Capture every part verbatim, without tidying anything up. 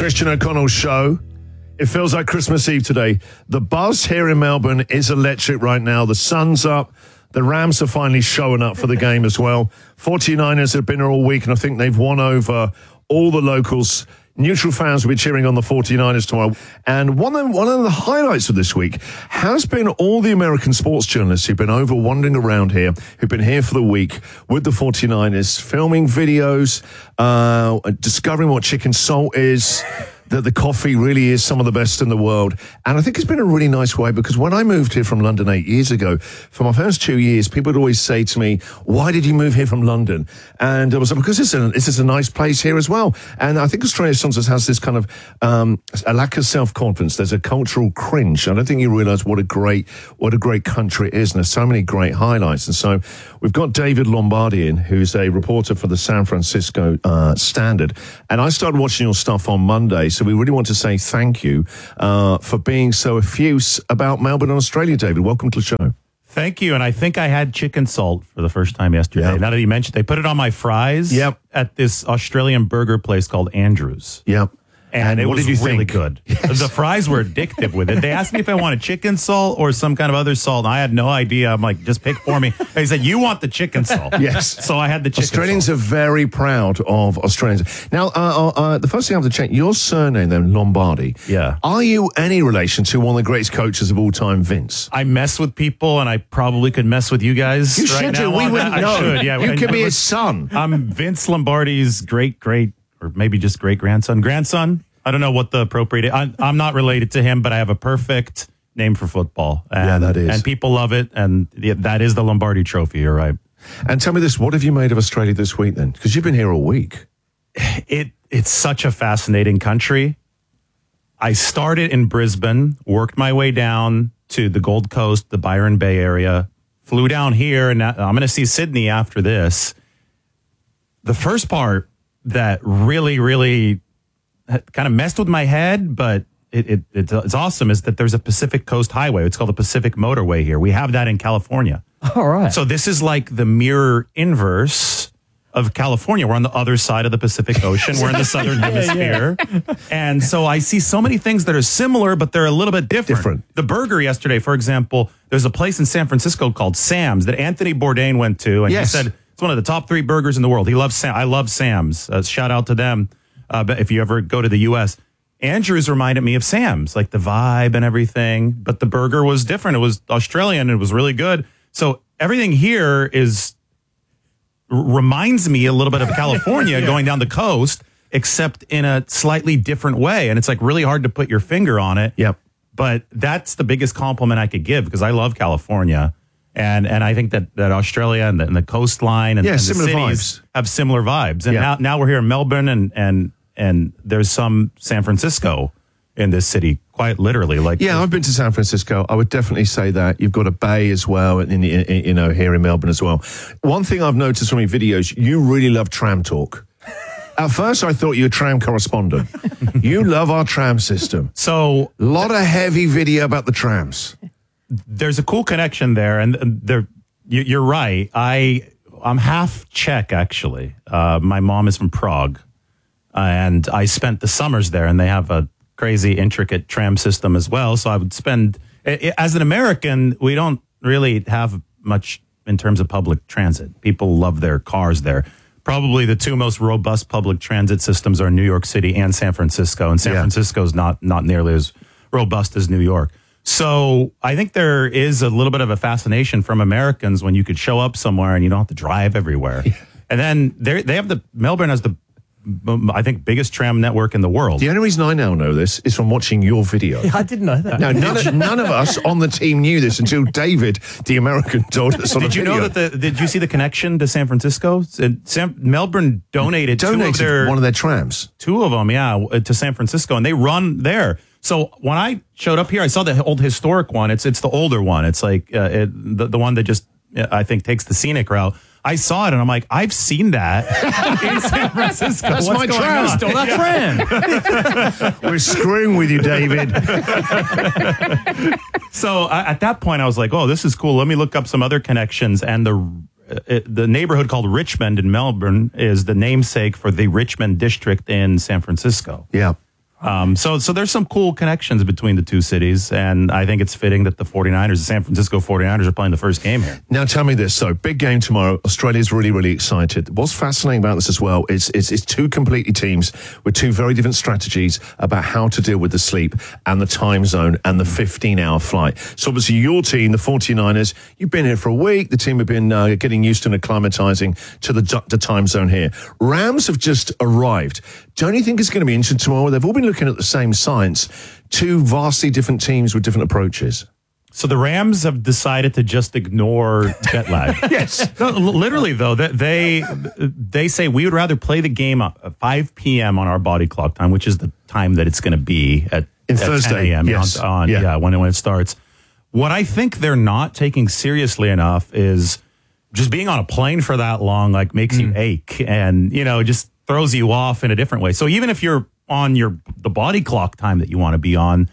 Christian O'Connell's show. It feels like Christmas Eve today. The buzz here in Melbourne is electric right now. The sun's up. The Rams are finally showing up for the game as well. forty-niners have been here all week, and I think they've won over all the locals. Neutral fans will be cheering on the forty-niners tomorrow. And one of, one of the highlights of this week has been all the American sports journalists who've been over wandering around here, who've been here for the week with the forty-niners, filming videos, uh, discovering what chicken salt is, that the coffee really is some of the best in the world. And I think it's been a really nice way, because when I moved here from London eight years ago, for my first two years, people would always say to me, why did you move here from London? And I was like, because this is a, this is a nice place here as well. And I think Australia sometimes has this kind of um, a lack of self-confidence. There's a cultural cringe. I don't think you realise what a great what a great country it is. And there's so many great highlights. And so we've got David Lombardi in, who's a reporter for the San Francisco uh, Standard. And I started watching your stuff on Monday. So we really want to say thank you uh, for being so effuse about Melbourne and Australia, David. Welcome to the show. Thank you. And I think I had chicken salt for the first time yesterday. Yep. Now that you mentioned, they put it on my fries yep. at this Australian burger place called Andrews. Yep. And, and it what was did you really think? good. Yes. The fries were addictive with it. They asked me if I wanted chicken salt or some kind of other salt. And I had no idea. I'm like, just pick for me. They said, you want the chicken salt. Yes. So I had the chicken Australians salt. are very proud of Australians. Now, uh, uh, uh, the first thing I have to check, your surname then, Lombardi. Yeah. Are you any relation to one of the greatest coaches of all time, Vince? I mess with people, and I probably could mess with you guys. You right should now do. We on wouldn't that. know. I should, yeah. You And- could be his son. I'm Vince Lombardi's great, great, or maybe just great grandson. Grandson? I don't know what the appropriate. I'm, I'm not related to him, but I have a perfect name for football. And, Yeah, that is. And people love it, and yeah, that is the Lombardi Trophy. You're right. And tell me this, what have you made of Australia this week then? Because you've been here all week. It It's such a fascinating country. I started in Brisbane, worked my way down to the Gold Coast, the Byron Bay area, flew down here, and now, I'm going to see Sydney after this. The first part that really, really kind of messed with my head, but it, it, it's, it's awesome, is that there's a Pacific Coast Highway. It's called the Pacific Motorway here. We have that in California. All right. So this is like the mirror inverse of California. We're on the other side of the Pacific Ocean. We're in the southern hemisphere. And so I see so many things that are similar, but they're a little bit different. Different. The burger yesterday, for example, there's a place in San Francisco called Sam's that Anthony Bourdain went to, and Yes. he said it's one of the top three burgers in the world. He loves Sam. I love Sam's. Uh, shout out to them. Uh, but if you ever go to the U S, Andrews reminded me of Sam's, like the vibe and everything. But the burger was different. It was Australian. It was really good. So everything here is r- reminds me a little bit of California yeah. going down the coast, except in a slightly different way. And it's like really hard to put your finger on it. Yep. But that's the biggest compliment I could give, because I love California. And and I think that, that Australia and the, and the coastline and, Yeah, and the similar cities vibes. have similar vibes. And Yeah. now, now we're here in Melbourne, and, and and there's some San Francisco in this city, quite literally. Like Yeah, I've been to San Francisco. I would definitely say that. You've got a bay as well, in, in, in, you know, here in Melbourne as well. One thing I've noticed from your videos, you really love tram talk. At first, I thought you were a tram correspondent. You love our tram system. So A lot of heavy video about the trams. there's a cool connection there, and there you, you're right. I I'm half Czech, actually. Uh, my mom is from Prague, and I spent the summers there, and they have a crazy, intricate tram system as well. So I would spend, as an American, we don't really have much in terms of public transit. People love their cars there. Probably the two most robust public transit systems are New York City and San Francisco, and San Yeah. Francisco is not not nearly as robust as New York. So I think there is a little bit of a fascination from Americans when you could show up somewhere and you don't have to drive everywhere. Yeah. And then they they have the Melbourne has the I think biggest tram network in the world. The only reason I now know this is from watching your video. I didn't know that. No, none of, none of us on the team knew this until David, the American, told us on Did the you video. know that the did you see the connection to San Francisco? San, Melbourne donated, donated two of their one of their trams. two of them, yeah, to San Francisco, and they run there. So when I showed up here, I saw the old historic one. It's it's the older one. It's like uh, it, the the one that just uh, I think takes the scenic route. I saw it and I'm like, I've seen that in San Francisco. That's What's my going tram. on? Stole that tram. We're screwing with you, David. So I, at that point, I was like, oh, this is cool. Let me look up some other connections. And the uh, the neighborhood called Richmond in Melbourne is the namesake for the Richmond district in San Francisco. Yeah. Um, so, so there's some cool connections between the two cities, and I think it's fitting that the 49ers, the San Francisco 49ers, are playing the first game here. Now, tell me this. So, big game tomorrow. Australia's really, really excited. What's fascinating about this as well is, is it's two completely teams with two very different strategies about how to deal with the sleep and the time zone and the fifteen-hour flight. So, obviously, your team, the 49ers, you've been here for a week. The team have been uh, getting used to and acclimatizing to the, the time zone here. Rams have just arrived. Don't you think it's going to be interesting tomorrow? They've all been looking at the same science. Two vastly different teams with different approaches. So the Rams have decided to just ignore jet lag. Yes. No, literally, though, that they they say we would rather play the game at five p.m. on our body clock time, which is the time that it's going to be at, In at Thursday, ten a.m. yes. on, on Yeah. yeah, when, when it starts. What I think they're not taking seriously enough is just being on a plane for that long, like, makes you ache and, you know, just throws you off in a different way. So even if you're on your the body clock time that you want to be on,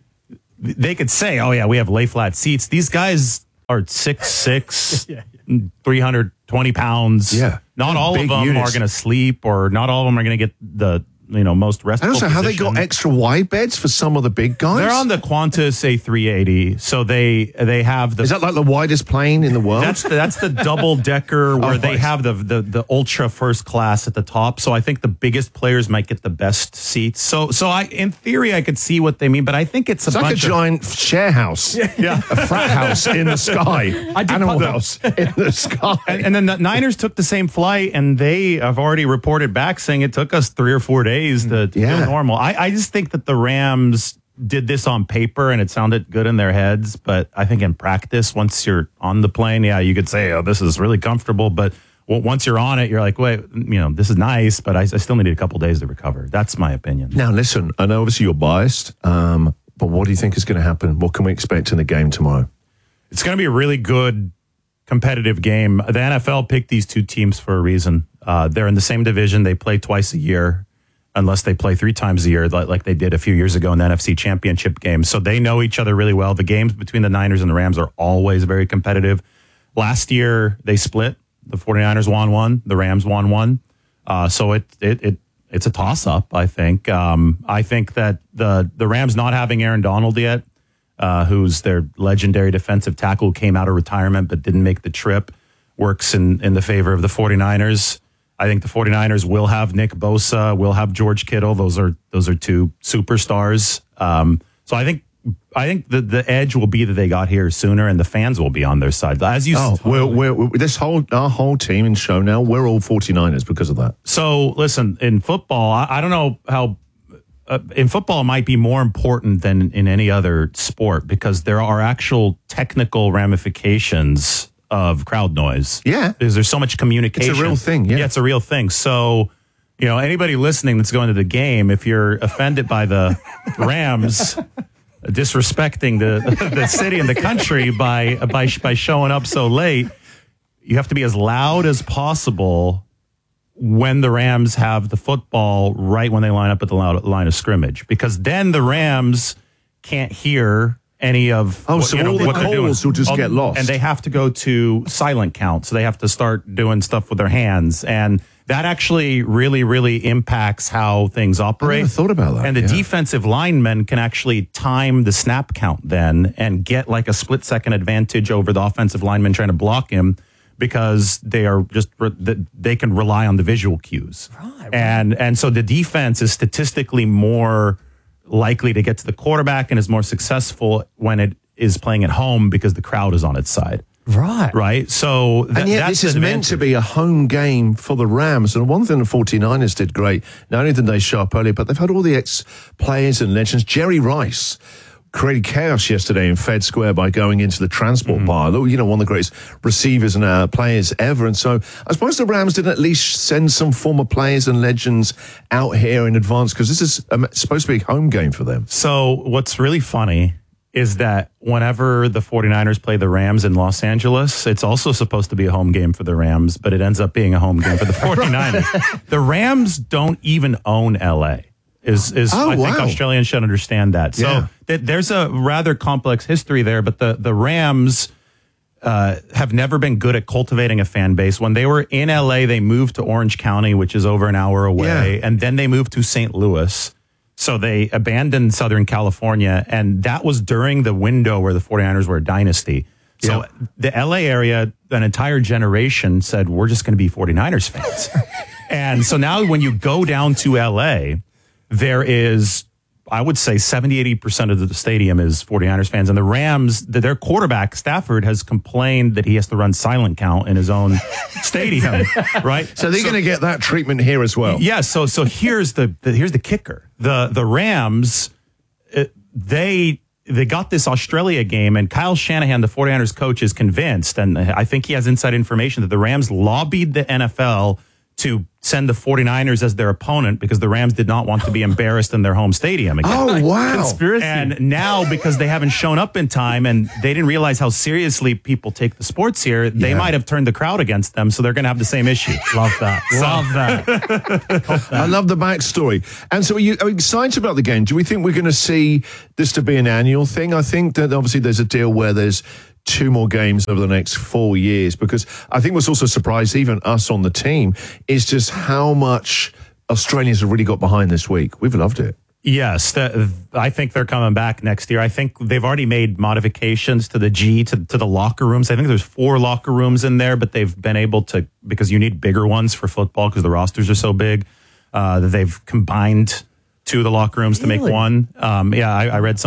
they could say, oh, yeah, we have lay flat seats. These guys are six six, three hundred twenty pounds. Yeah. Not all of Big them units. are going to sleep, or not all of them are going to get the, you know, most restful And also, how they got position. extra wide beds for some of the big guys? They're on the Qantas A three eighty, so they they have the. Is that like the widest plane in the world? That's the, that's the double decker where Oh, they right. have the, the the ultra first class at the top. So I think the biggest players might get the best seats. So so I in theory I could see what they mean, but I think it's a It's like a bunch of, giant share house. yeah. A frat house in the sky. I did Animal put- house in the sky. And, and then the Niners took the same flight, and they have already reported back saying it took us three or four days to, to Yeah. feel normal. I, I just think that the Rams did this on paper and it sounded good in their heads, but I think in practice, once you're on the plane, yeah, you could say, oh, this is really comfortable, but well, once you're on it, you're like, wait, you know, this is nice, but I, I still need a couple days to recover. That's my opinion. Now, listen, I know obviously you're biased, um, but what do you think is going to happen? What can we expect in the game tomorrow? It's going to be a really good competitive game. The N F L picked these two teams for a reason. Uh, they're in the same division. They play twice a year, unless they play three times a year, like, like they did a few years ago in the N F C Championship game. So they know each other really well. The games between the Niners and the Rams are always very competitive. Last year, they split. The 49ers won one. The Rams won one. Uh, so it it it it's a toss-up, I think. Um, I think that the, the Rams not having Aaron Donald yet, uh, who's their legendary defensive tackle, who came out of retirement but didn't make the trip, works in, in the favor of the 49ers. I think the 49ers will have Nick Bosa, will have George Kittle. Those are those are two superstars. Um, so I think I think the, the edge will be that they got here sooner, and the fans will be on their side. As you Oh, we're, we're, we're, this whole our whole team in show now, we're all 49ers because of that. So listen, in football, I, I don't know how. Uh, in football, it might be more important than in any other sport because there are actual technical ramifications of crowd noise. Yeah. Because there's so much communication. It's a real thing, yeah. Yeah, it's a real thing. So, you know, anybody listening that's going to the game, if you're offended by the Rams disrespecting the the city and the country by by by showing up so late, you have to be as loud as possible when the Rams have the football right when they line up at the line of scrimmage, because then the Rams can't hear any of Oh, what, so you know, all the what they're doing. calls will just Oh, get lost. and they have to go to silent count, so they have to start doing stuff with their hands, and that actually really, really impacts how things operate. never thought about that, And the yeah. defensive linemen can actually time the snap count then and get like a split second advantage over the offensive lineman trying to block him, because they are just they can rely on the visual cues. Right, right. And and so the defense is statistically more likely to get to the quarterback and is more successful when it is playing at home because the crowd is on its side. Right. Right. So th- And yet that's this is the meant to advantage. be a home game for the Rams. And one thing the 49ers did great, not only did they show up early, but they've had all the ex-players and legends. Jerry Rice created chaos yesterday in Fed Square by going into the transport bar. You know, one of the greatest receivers and uh, players ever. And so I suppose the Rams didn't at least send some former players and legends out here in advance, because this is um, supposed to be a home game for them. So what's really funny is that whenever the 49ers play the Rams in Los Angeles, it's also supposed to be a home game for the Rams, but it ends up being a home game for the 49ers. The Rams don't even own L A. Is is Oh, I think wow. Australians should understand that. So Yeah. th- there's a rather complex history there, but the the Rams uh, have never been good at cultivating a fan base. When they were in L A, they moved to Orange County, which is over an hour away, Yeah. and then they moved to Saint Louis. So they abandoned Southern California, and that was during the window where the 49ers were a dynasty. So Yeah. the L A area, an entire generation said, we're just going to be 49ers fans. And so now when you go down to L A, there is, I would say seventy, eighty percent of the stadium is 49ers fans. And the Rams, their quarterback, Stafford, has complained that he has to run silent count in his own stadium, right? So they're going to get that treatment here as well. Yeah, so so here's the, the here's the kicker. The the Rams, uh, they they got this Australia game, and Kyle Shanahan, the 49ers coach, is convinced, and I think he has inside information, that the Rams lobbied the N F L to send the 49ers as their opponent because the Rams did not want to be embarrassed in their home stadium again. Oh, wow. Conspiracy. And now, because they haven't shown up in time and they didn't realize how seriously people take the sports here, they Yeah. might have turned the crowd against them, so they're going to have the same issue. Love that. Love that. I love the backstory. And so are you, are you excited about the game? Do we think we're going to see this to be an annual thing? I think that obviously there's a deal where there's two more games over the next four years, because I think what's also surprised even us on the team is just how much Australians have really got behind this week. We've loved it. Yes, the, I think they're coming back next year. I think they've already made modifications to the G, to, to the locker rooms. I think there's four locker rooms in there, but they've been able to, because you need bigger ones for football because the rosters are so big, uh, that they've combined two of the locker rooms to make Really? one. Um, yeah, I, I read some.